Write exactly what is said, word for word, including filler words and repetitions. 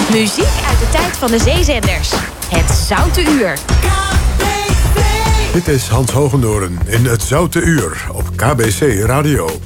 Muziek uit de tijd van de zeezenders. Het Zoute Uur. Dit is Hans Hogendoorn in Het Zoute Uur op K B C Radio.